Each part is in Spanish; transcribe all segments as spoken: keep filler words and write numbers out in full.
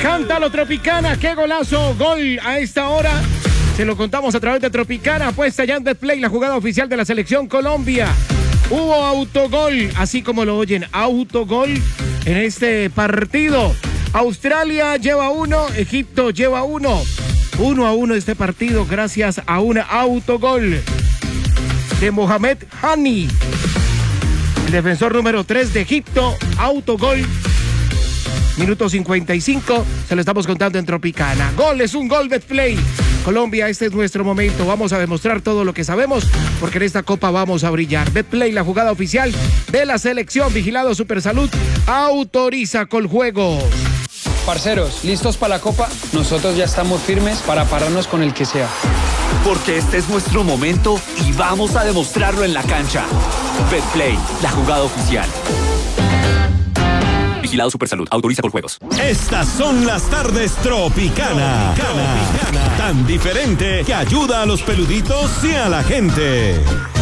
Cántalo Tropicana, qué golazo, gol a esta hora. Se lo contamos a través de Tropicana, apuesta ya en Betplay, la jugada oficial de la Selección Colombia. Hubo autogol, así como lo oyen, autogol en este partido. Australia lleva uno, Egipto lleva uno. Uno a uno este partido gracias a un autogol de Mohamed Hani, el defensor número tres de Egipto. Autogol, minuto cincuenta y cinco, se lo estamos contando en Tropicana. Gol es un gol, Betplay. Colombia, este es nuestro momento. Vamos a demostrar todo lo que sabemos, porque en esta copa vamos a brillar. Betplay, la jugada oficial de la selección. Vigilado Supersalud, autoriza Coljuegos. Parceros, ¿listos para la copa? Nosotros ya estamos firmes para pararnos con el que sea. Porque este es nuestro momento y vamos a demostrarlo en la cancha. Betplay, la jugada oficial. Vigilado Supersalud, autoriza Coljuegos. Estas son las tardes Tropicana. Tropicana. Tropicana. Tan diferente que ayuda a los peluditos y a la gente.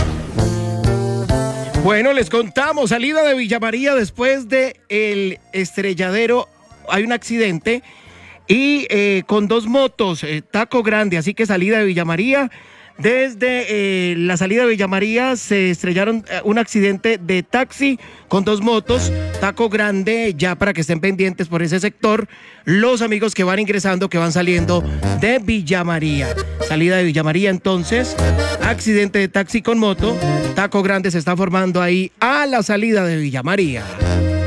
Bueno, les contamos, salida de Villa María después de el estrelladero. Hay un accidente y eh, con dos motos, eh, taco grande, así que salida de Villa María. Desde eh, la salida de Villa María se estrellaron eh, un accidente de taxi con dos motos, taco grande, ya para que estén pendientes por ese sector los amigos que van ingresando, que van saliendo de Villa María. Salida de Villa María entonces, accidente de taxi con moto, taco grande se está formando ahí a la salida de Villa María.